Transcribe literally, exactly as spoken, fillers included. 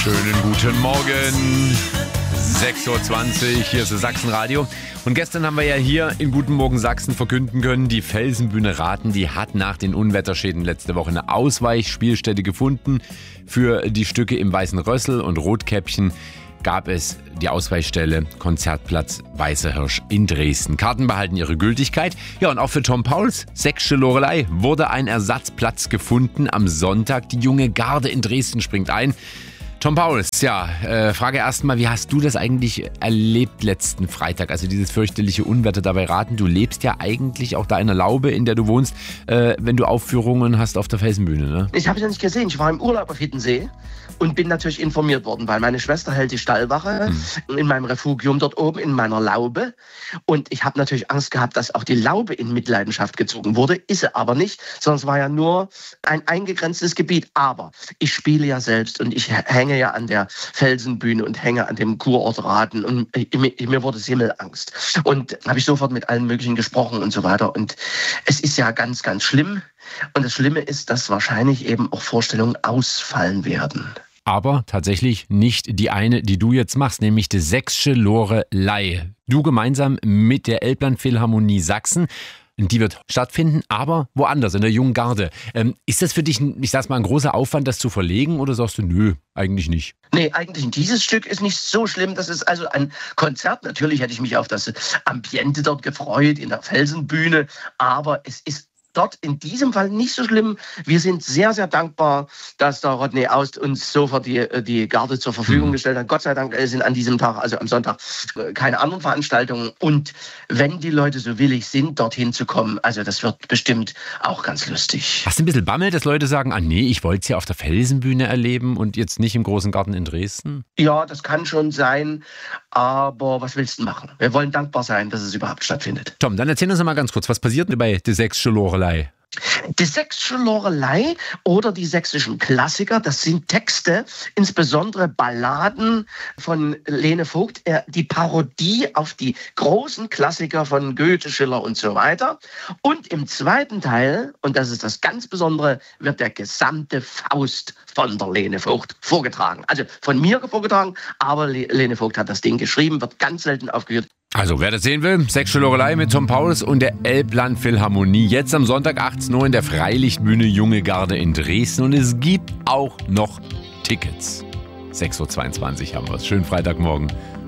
Schönen guten Morgen. sechs Uhr zwanzig, hier ist das Sachsenradio. Und gestern haben wir ja hier in Guten Morgen Sachsen verkünden können, die Felsenbühne Rathen, die hat nach den Unwetterschäden letzte Woche eine Ausweichspielstätte gefunden. Für die Stücke im Weißen Rössel und Rotkäppchen gab es die Ausweichstelle Konzertplatz Weißer Hirsch in Dresden. Karten behalten ihre Gültigkeit. Ja, und auch für Tom Pauls sächsische Loreley wurde ein Ersatzplatz gefunden am Sonntag. Die junge Garde in Dresden springt ein. Tom Pauls, ja, äh, Frage erstmal, wie hast du das eigentlich erlebt letzten Freitag? Also dieses fürchterliche Unwetter da bei Rathen. Du lebst ja eigentlich auch da in der Laube, in der du wohnst, äh, wenn du Aufführungen hast auf der Felsenbühne, ne? Ich habe es ja nicht gesehen. Ich war im Urlaub auf Hiddensee und bin natürlich informiert worden, weil meine Schwester hält die Stallwache hm. in meinem Refugium dort oben in meiner Laube. Und ich habe natürlich Angst gehabt, dass auch die Laube in Mitleidenschaft gezogen wurde. Ist sie aber nicht, sondern es war ja nur ein eingegrenztes Gebiet. Aber ich spiele ja selbst und ich hänge ja an der Felsenbühne und hänge an dem Kurort Rathen und mir, mir wurde Himmelangst. Und habe ich sofort mit allen möglichen gesprochen und so weiter. Und es ist ja ganz, ganz schlimm. Und das Schlimme ist, dass wahrscheinlich eben auch Vorstellungen ausfallen werden. Aber tatsächlich nicht die eine, die du jetzt machst, nämlich die sächsische Loreley. Du gemeinsam mit der Elbland-Philharmonie Sachsen. Die wird stattfinden, aber woanders, in der Jungen Garde. Ähm, ist das für dich, ich sag's mal, ein großer Aufwand, das zu verlegen, oder sagst du, nö, eigentlich nicht? Nee, eigentlich nicht. Dieses Stück ist nicht so schlimm. Das ist also ein Konzert. Natürlich hätte ich mich auf das Ambiente dort gefreut, in der Felsenbühne, aber es ist dort in diesem Fall nicht so schlimm. Wir sind sehr, sehr dankbar, dass der Rodney Aust uns sofort die, die Garde zur Verfügung mhm. gestellt hat. Gott sei Dank sind an diesem Tag, also am Sonntag, keine anderen Veranstaltungen. Und wenn die Leute so willig sind, dorthin zu kommen, also das wird bestimmt auch ganz lustig. Hast du ein bisschen Bammel, dass Leute sagen, ah nee, ich wollte es ja auf der Felsenbühne erleben und jetzt nicht im großen Garten in Dresden? Ja, das kann schon sein. Aber was willst du machen? Wir wollen dankbar sein, dass es überhaupt stattfindet. Tom, dann erzähl uns noch mal ganz kurz, was passiert denn bei der sächsischen Loreley? Die sächsische Loreley oder die sächsischen Klassiker, das sind Texte, insbesondere Balladen von Lene Vogt, die Parodie auf die großen Klassiker von Goethe, Schiller und so weiter. Und im zweiten Teil, und das ist das ganz Besondere, wird der gesamte Faust von der Lene Vogt vorgetragen. Also von mir vorgetragen, aber Lene Vogt hat das Ding geschrieben, wird ganz selten aufgeführt. Also, wer das sehen will, sächsische Loreley mit Tom Pauls und der Elbland Philharmonie. Jetzt am Sonntag achtzehn Uhr in der Freilichtbühne Junge Garde in Dresden. Und es gibt auch noch Tickets. sechs Uhr zweiundzwanzig haben wir es. Schönen Freitagmorgen.